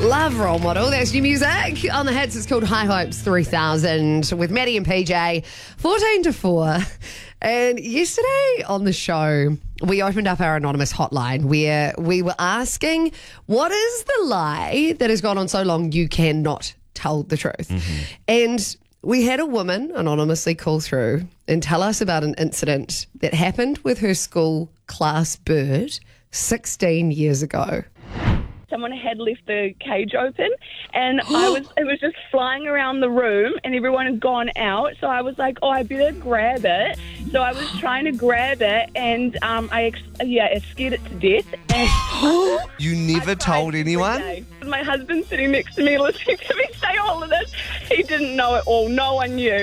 Love Role Model. That's new music on the hits. It's called High Hopes 3000 with Maddie and PJ, 14 to 4. And yesterday on the show, we opened up our anonymous hotline where we were asking, what is the lie that has gone on so long you cannot tell the truth? And we had a woman anonymously call through and tell us about an incident that happened with her school class bird 16 years ago. Someone had left the cage open and it was just flying around the room and everyone had gone out. So I was like, I better grab it. So I was trying to grab it and I scared it to death. And You never told anyone? my husband sitting next to me listening to me say all of this, he didn't know it all. No one knew.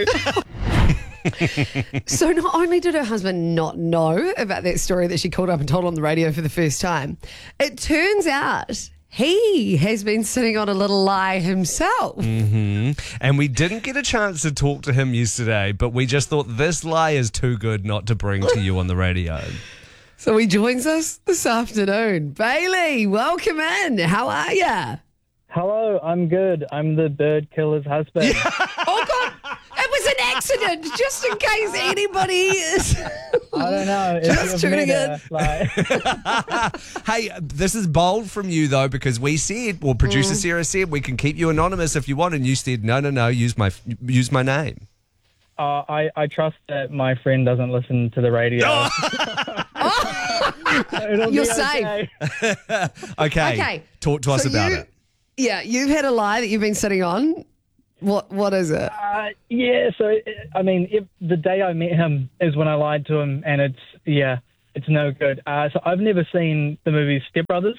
So not only did her husband not know about that story that she called up and told on the radio for the first time, it turns out he has been sitting on a little lie himself. And we didn't get a chance to talk to him yesterday, but we just thought this lie is too good not to bring to you on the radio. So he joins us this afternoon. Bailey, welcome in. How are you? Hello, I'm good. I'm the bird killer's husband. Oh, God. It was an accident, just in case anybody is... I don't know. Just tuning in. Hey, this is bold from you, though, because we said, well, producer Sarah said, we can keep you anonymous if you want, and you said, no, use my name. I trust that my friend doesn't listen to the radio. It'll You're be safe. Okay. Talk to us about it. Yeah, you've had a lie that you've been sitting on. What is it? If the day I met him is when I lied to him, and it's no good. So I've never seen the movie Step Brothers.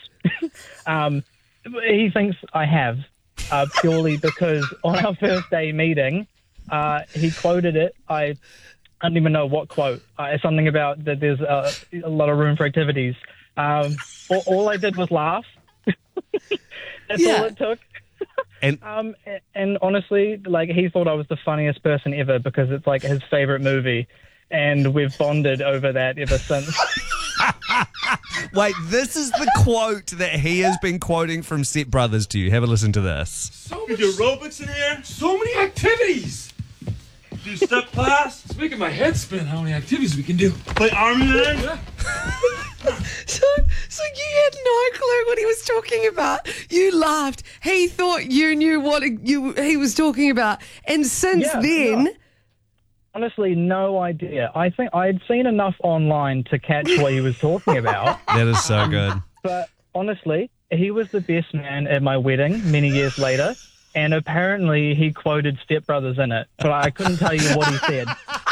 He thinks I have, purely because on our first day meeting, he quoted it. I don't even know what quote. Something about that there's a lot of room for activities. All I did was laugh. That's all it took. And honestly, like, he thought I was the funniest person ever because it's like his favorite movie, and we've bonded over that ever since. Wait, this is the quote that he has been quoting from Step Brothers to you. Have a listen to this. So many aerobics in here. So many activities. Do step class. It's making my head spin how many activities we can do. Play Army Man. Yeah. So you had no clue what he was talking about. You laughed. He thought you knew what he was talking about. And since then... No. Honestly, no idea. I think I had seen enough online to catch what he was talking about. That is so good. But honestly, he was the best man at my wedding many years later. And apparently he quoted Step Brothers in it. But I couldn't tell you what he said.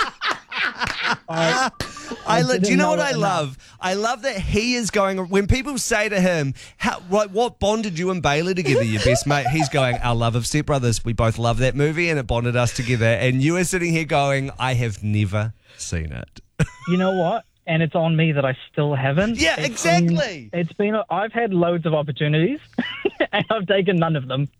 Do you know what I love? I love that he is going, when people say to him, what bonded you and Bailey together, your best mate? He's going, our love of Step Brothers. We both love that movie and it bonded us together. And you are sitting here going, I have never seen it. You know what? And it's on me that I still haven't. Yeah, exactly. I've had loads of opportunities and I've taken none of them.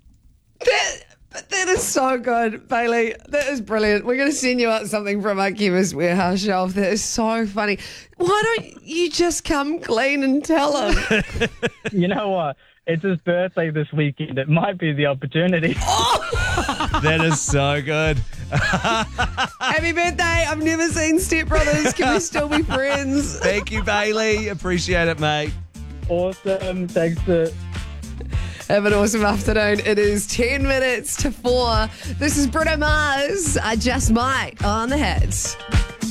That is so good, Bailey. That is brilliant. We're going to send you out something from our Chemist Warehouse shelf. That is so funny. Why don't you just come clean and tell him? You know what? It's his birthday this weekend. It might be the opportunity. That is so good. Happy birthday. I've never seen Step Brothers. Can we still be friends? Thank you, Bailey. Appreciate it, mate. Awesome. Thanks for... Have an awesome afternoon. It is 10 minutes to 4. This is Bruno Mars. I Just Might on the hits.